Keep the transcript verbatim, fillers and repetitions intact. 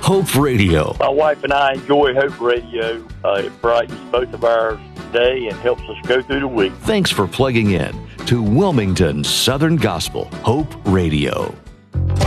Hope Radio. My wife and I enjoy Hope Radio. Uh, it brightens both of our day and helps us go through the week. Thanks for plugging in to Wilmington Southern Gospel Hope Radio.